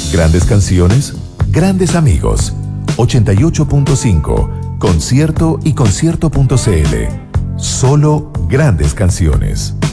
Grandes canciones, grandes amigos. 88.5, concierto y concierto.cl. Solo grandes canciones.